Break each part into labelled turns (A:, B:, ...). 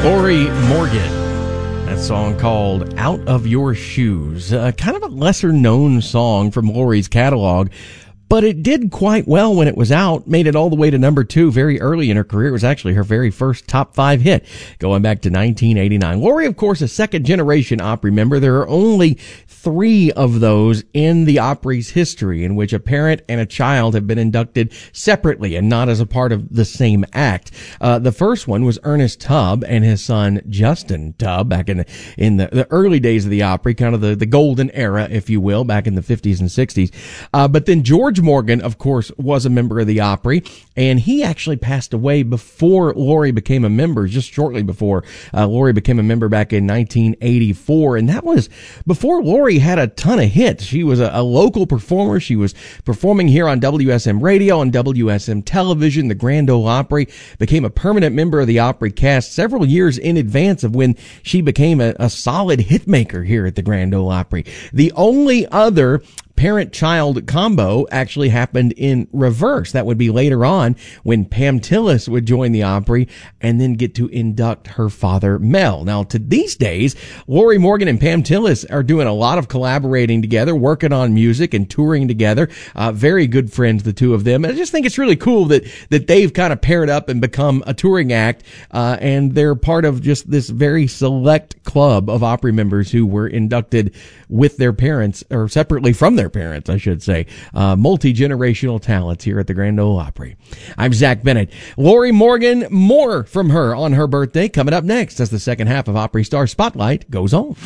A: Lorrie Morgan. That song called Out of Your Shoes. Kind of a lesser known song from Lorrie's catalog, but it did quite well when it was out, made it all the way to number 2 very early in her career. It was actually her very first top 5 hit, going back to 1989. Lorrie, of course, a second-generation Opry member. There are only 3 of those in the Opry's history in which a parent and a child have been inducted separately and not as a part of the same act. The first one was Ernest Tubb and his son Justin Tubb back in the early days of the Opry, kind of the golden era, if you will, back in the 50s and 60s. But then George Morgan, of course, was a member of the Opry, and he actually passed away before Lorrie became a member, just shortly before Lorrie became a member back in 1984. And that was before Lorrie had a ton of hits. She was a local performer. She was performing here on WSM Radio and WSM Television. The Grand Ole Opry, became a permanent member of the Opry cast several years in advance of when she became a solid hit maker here at the Grand Ole Opry. The only other parent-child combo actually happened in reverse. That would be later on when Pam Tillis would join the Opry and then get to induct her father, Mel. Now, to these days, Lorrie Morgan and Pam Tillis are doing a lot of collaborating together, working on music and touring together. Very good friends, the two of them. And I just think it's really cool that they've kind of paired up and become a touring act, and they're part of just this very select club of Opry members who were inducted with their parents, or separately from their parents, I should say. Multi-generational talents here at the Grand Ole Opry. I'm Zach Bennett. Lorrie Morgan, more from her on her birthday coming up next as the second half of Opry Star Spotlight goes on.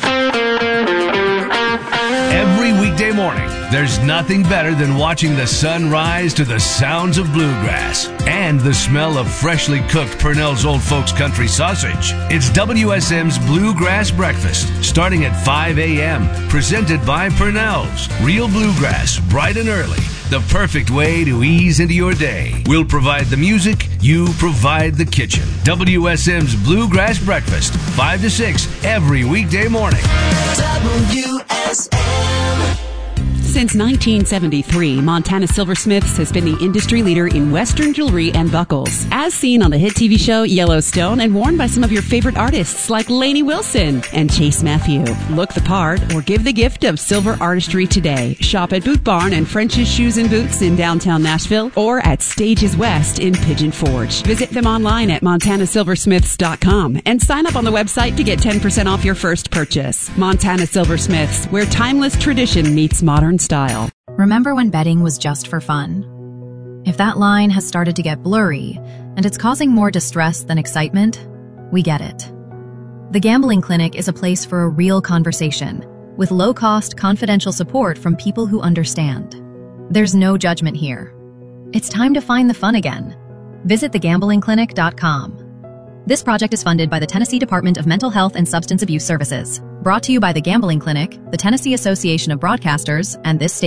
B: Every weekday morning, there's nothing better than watching the sun rise to the sounds of bluegrass and the smell of freshly cooked Purnell's Old Folks Country Sausage. It's WSM's Bluegrass Breakfast, starting at 5 a.m., presented by Purnell's. Real bluegrass, bright and early. The perfect way to ease into your day. We'll provide the music, you provide the kitchen. WSM's Bluegrass Breakfast, 5 to 6 every weekday morning. WSM.
C: Since 1973, Montana Silversmiths has been the industry leader in Western jewelry and buckles, as seen on the hit TV show Yellowstone and worn by some of your favorite artists like Lainey Wilson and Chase Matthew. Look the part or give the gift of silver artistry today. Shop at Boot Barn and French's Shoes and Boots in downtown Nashville or at Stages West in Pigeon Forge. Visit them online at montanasilversmiths.com and sign up on the website to get 10% off your first purchase. Montana Silversmiths, where timeless tradition meets modern style.
D: Remember when betting was just for fun? If that line has started to get blurry and it's causing more distress than excitement, we get it. The Gambling Clinic is a place for a real conversation with low-cost, confidential support from people who understand. There's no judgment here. It's time to find the fun again. Visit thegamblingclinic.com. This project is funded by the Tennessee Department of Mental Health and Substance Abuse Services. Brought to you by the Gambling Clinic, the Tennessee Association of Broadcasters, and this station.